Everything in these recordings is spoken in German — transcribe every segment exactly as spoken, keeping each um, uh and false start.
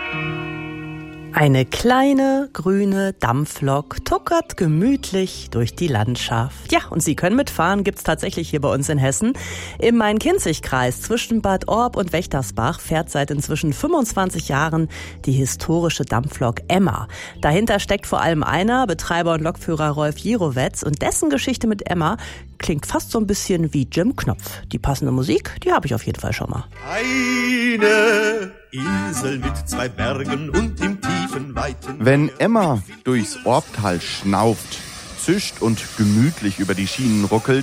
Eine kleine, grüne Dampflok tuckert gemütlich durch die Landschaft. Ja, und Sie können mitfahren, gibt's tatsächlich hier bei uns in Hessen. Im Main-Kinzig-Kreis zwischen Bad Orb und Wächtersbach fährt seit inzwischen fünfundzwanzig Jahren die historische Dampflok Emma. Dahinter steckt vor allem einer, Betreiber und Lokführer Rolf Jirowetz, und dessen Geschichte mit Emma klingt fast so ein bisschen wie Jim Knopf. Die passende Musik, die habe ich auf jeden Fall schon mal. Eine Insel mit zwei Bergen und im tiefen, weiten... Wenn Emma durchs Orbtal schnauft, zischt und gemütlich über die Schienen ruckelt,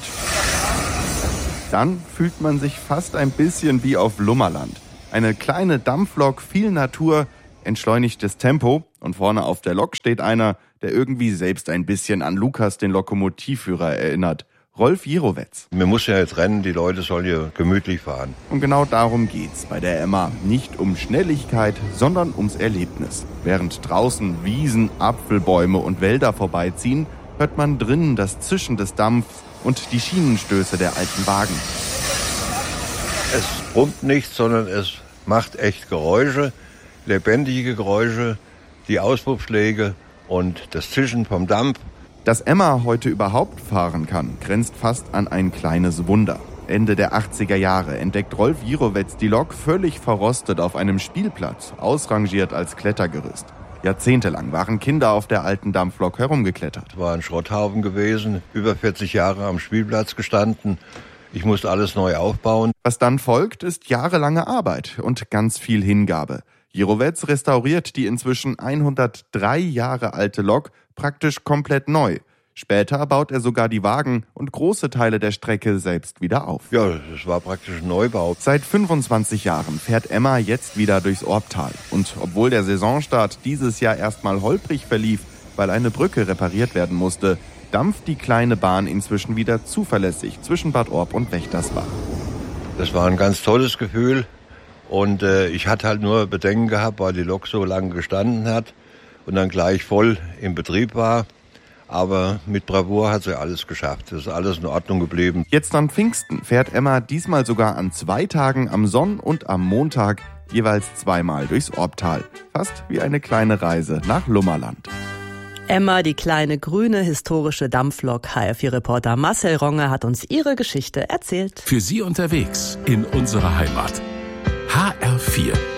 dann fühlt man sich fast ein bisschen wie auf Lummerland. Eine kleine Dampflok, viel Natur, entschleunigtes Tempo, und vorne auf der Lok steht einer, der irgendwie selbst ein bisschen an Lukas, den Lokomotivführer, erinnert. Rolf Jirowetz. Wir müssen ja jetzt rennen, die Leute sollen hier gemütlich fahren. Und genau darum geht's bei der Emma. Nicht um Schnelligkeit, sondern ums Erlebnis. Während draußen Wiesen, Apfelbäume und Wälder vorbeiziehen, hört man drinnen das Zischen des Dampfs und die Schienenstöße der alten Wagen. Es brummt nicht, sondern es macht echt Geräusche, lebendige Geräusche, die Auspuffschläge und das Zischen vom Dampf. Dass Emma heute überhaupt fahren kann, grenzt fast an ein kleines Wunder. Ende der achtziger Jahre entdeckt Rolf Jirowetz die Lok völlig verrostet auf einem Spielplatz, ausrangiert als Klettergerüst. Jahrzehntelang waren Kinder auf der alten Dampflok herumgeklettert. Es war ein Schrotthaufen gewesen, über vierzig Jahre am Spielplatz gestanden. Ich musste alles neu aufbauen. Was dann folgt, ist jahrelange Arbeit und ganz viel Hingabe. Jirowetz restauriert die inzwischen hundertdrei Jahre alte Lok praktisch komplett neu. Später baut er sogar die Wagen und große Teile der Strecke selbst wieder auf. Ja, das war praktisch ein Neubau. Seit fünfundzwanzig Jahren fährt Emma jetzt wieder durchs Orbtal. Und obwohl der Saisonstart dieses Jahr erstmal holprig verlief, weil eine Brücke repariert werden musste, dampft die kleine Bahn inzwischen wieder zuverlässig zwischen Bad Orb und Wächtersbach. Das war ein ganz tolles Gefühl. Und äh, ich hatte halt nur Bedenken gehabt, weil die Lok so lange gestanden hat und dann gleich voll im Betrieb war. Aber mit Bravour hat sie alles geschafft. Es ist alles in Ordnung geblieben. Jetzt an Pfingsten fährt Emma diesmal sogar an zwei Tagen, am Sonn- und am Montag, jeweils zweimal durchs Orbtal. Fast wie eine kleine Reise nach Lummerland. Emma, die kleine grüne historische Dampflok. H R vier-Reporter Marcel Ronge hat uns ihre Geschichte erzählt. Für Sie unterwegs in unserer Heimat. H R vier.